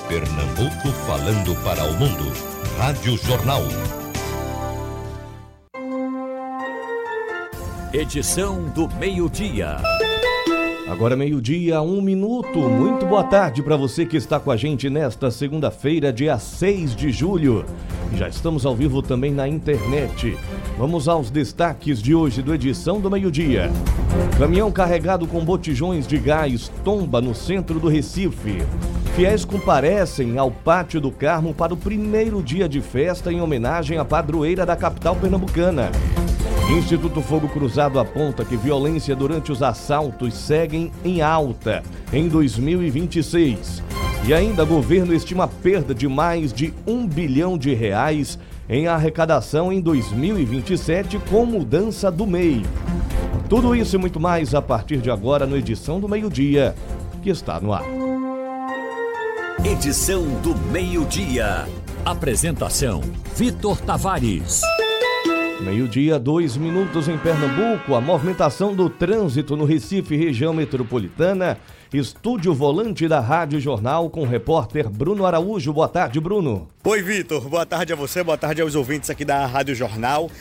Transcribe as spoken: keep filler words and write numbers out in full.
Pernambuco falando para o mundo. Rádio Jornal. Edição do meio-dia. Agora meio-dia, um minuto. Muito boa tarde para você que está com a gente nesta segunda-feira, dia seis de julho. Já estamos ao vivo também na internet. Vamos aos destaques de hoje do Edição do Meio-Dia. Caminhão carregado com botijões de gás tomba no centro do Recife. Fiéis comparecem ao Pátio do Carmo para o primeiro dia de festa em homenagem à padroeira da capital pernambucana. Instituto Fogo Cruzado aponta que violência durante os assaltos seguem em alta em dois mil e vinte e seis. E ainda o governo estima perda de mais de um bilhão de reais em arrecadação em dois mil e vinte e sete com mudança do M E I. Tudo isso e muito mais a partir de agora no Edição do Meio-Dia, que está no ar. Edição do Meio-Dia. Apresentação: Vitor Tavares. Meio-dia, dois minutos em Pernambuco. A movimentação do trânsito no Recife, região metropolitana. Estúdio Volante da Rádio Jornal com o repórter Bruno Araújo. Boa tarde, Bruno. Oi, Vitor. Boa tarde a você, boa tarde aos ouvintes aqui da Rádio Jornal.